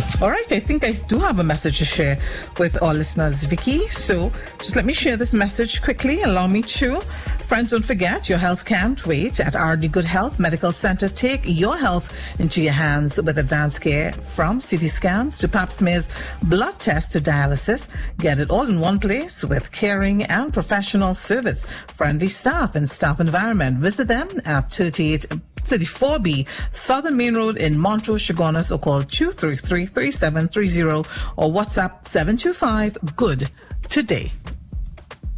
All right, I think I do have a message to share with our listeners, Vicky. So just let me share this message quickly. Allow me to. Friends, don't forget, your health can't wait. At RD Good Health Medical Center, take your health into your hands with advanced care from CT scans to pap smears, blood tests to dialysis. Get it all in one place with caring and professional service, friendly staff and staff environment. Visit them at 34B Southern Main Road in Montrose, Chaguanas, or call 233-3730 or WhatsApp 725-GOOD today.